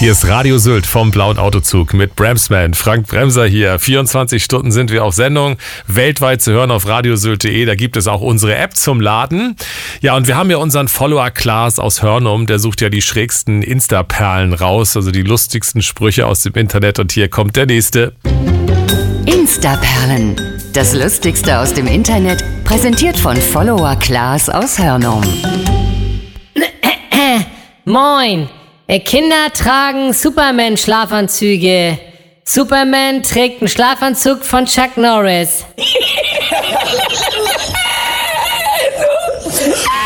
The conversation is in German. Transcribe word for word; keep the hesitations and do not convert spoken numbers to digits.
Hier ist Radio Sylt vom Blauen Autozug mit Bremsman. Frank Bremser hier. vierundzwanzig Stunden sind wir auf Sendung. Weltweit zu hören auf radiosylt punkt de. Da gibt es auch unsere App zum Laden. Ja, und wir haben ja unseren Follower Klaas aus Hörnum. Der sucht ja die schrägsten Insta-Perlen raus. Also die lustigsten Sprüche aus dem Internet. Und hier kommt der nächste. Insta-Perlen. Das Lustigste aus dem Internet. Präsentiert von Follower Klaas aus Hörnum. Moin. Kinder tragen Superman-Schlafanzüge. Superman trägt einen Schlafanzug von Chuck Norris.